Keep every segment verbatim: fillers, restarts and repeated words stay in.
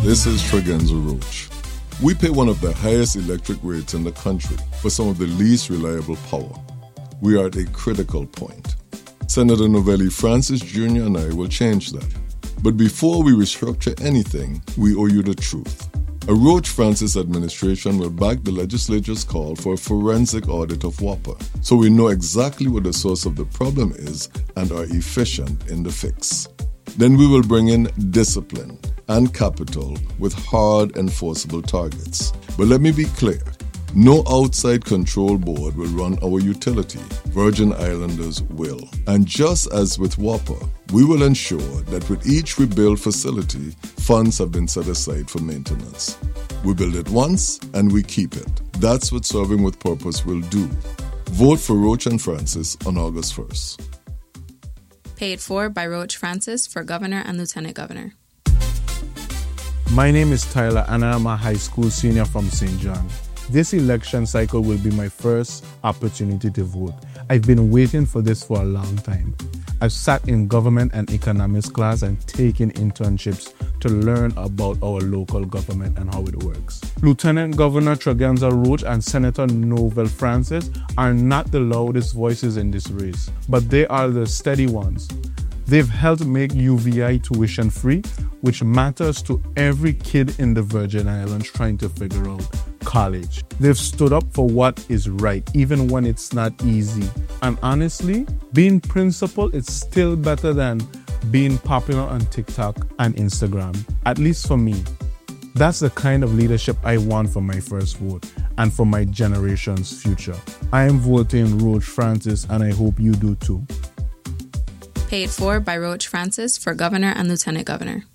This is Tregenza Roach. We pay one of the highest electric rates in the country for some of the least reliable power. We are at a critical point. Senator Novelli Francis Junior and I will change that. But before we restructure anything, we owe you the truth. A Roach-Francis administration will back the legislature's call for a forensic audit of WAPA, so we know exactly what the source of the problem is and are efficient in the fix. Then we will bring in discipline and capital with hard enforceable targets. But let me be clear, no outside control board will run our utility. Virgin Islanders will. And just as with WAPA, we will ensure that with each rebuilt facility, funds have been set aside for maintenance. We build it once and we keep it. That's what Serving with Purpose will do. Vote for Roach and Francis on August first. Paid for by Roach Francis for Governor and Lieutenant Governor. My name is Tyler and I am a high school senior from Saint John. This election cycle will be my first opportunity to vote. I've been waiting for this for a long time. I've sat in government and economics class and taken internships to learn about our local government and how it works. Lieutenant Governor Tregenza Roach and Senator Novel Francis are not the loudest voices in this race, but they are the steady ones. They've helped make U V I tuition free, which matters to every kid in the Virgin Islands trying to figure out college. They've stood up for what is right, even when it's not easy. And honestly, being principled is still better than being popular on TikTok and Instagram, at least for me. That's the kind of leadership I want for my first vote and for my generation's future. I am voting Roach Francis and I hope you do too. Paid for by Roach Francis for Governor and Lieutenant Governor.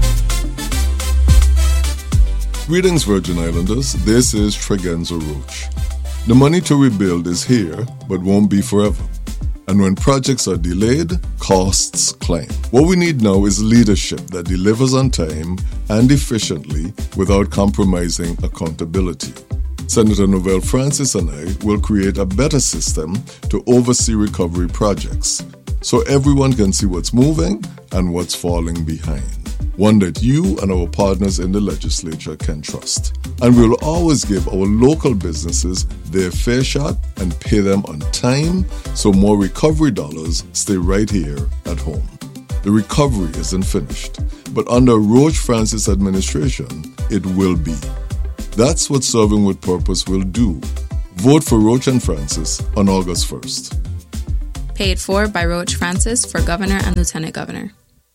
Greetings, Virgin Islanders. This is Tregenza Roach. The money to rebuild is here, but won't be forever. And when projects are delayed, costs climb. What we need now is leadership that delivers on time and efficiently without compromising accountability. Senator Novel Francis and I will create a better system to oversee recovery projects, so everyone can see what's moving and what's falling behind. One that you and our partners in the legislature can trust. And we will always give our local businesses their fair shot and pay them on time so more recovery dollars stay right here at home. The recovery isn't finished, but under Roach Francis administration, it will be. That's what Serving with Purpose will do. Vote for Roach and Francis on August first. Paid for by Roach Francis for Governor and Lieutenant Governor.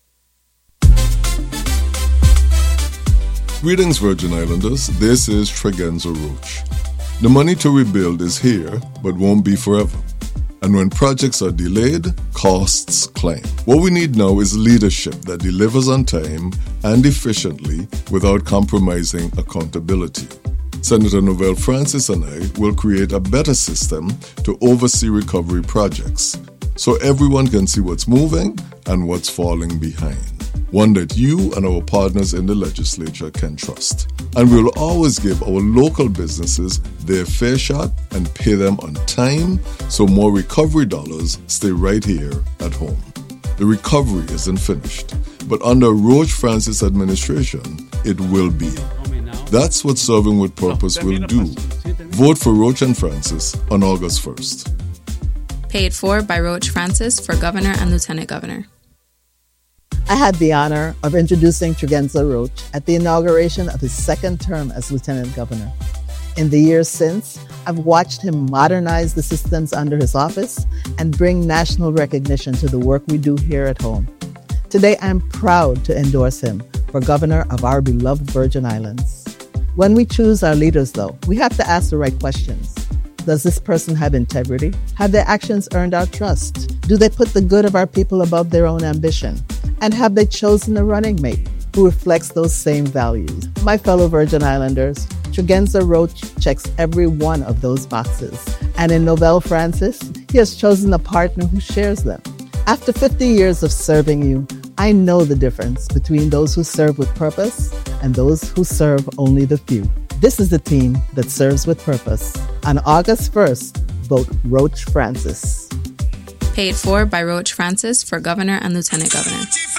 Greetings, Virgin Islanders. This is Tregenza Roach. The money to rebuild is here, but won't be forever. And when projects are delayed, costs climb. What we need now is leadership that delivers on time and efficiently without compromising accountability. Senator Novel Francis and I will create a better system to oversee recovery projects, so everyone can see what's moving and what's falling behind. One that you and our partners in the legislature can trust. And we will always give our local businesses their fair shot and pay them on time so more recovery dollars stay right here at home. The recovery isn't finished, but under Roach Francis administration, it will be. That's what Serving with Purpose will do. Vote for Roach and Francis on August first. Paid for by Roach Francis for Governor and Lieutenant Governor. I had the honor of introducing Tregenza Roach at the inauguration of his second term as Lieutenant Governor. In the years since, I've watched him modernize the systems under his office and bring national recognition to the work we do here at home. Today, I'm proud to endorse him for Governor of our beloved Virgin Islands. When we choose our leaders, though, we have to ask the right questions. Does this person have integrity? Have their actions earned our trust? Do they put the good of our people above their own ambition? And have they chosen a running mate who reflects those same values? My fellow Virgin Islanders, Tregenza Roach checks every one of those boxes. And in Novel Francis, he has chosen a partner who shares them. After fifty years of serving you, I know the difference between those who serve with purpose and those who serve only the few. This is the team that serves with purpose. On August first, vote Roach Francis. Paid for by Roach Francis for Governor and Lieutenant Governor.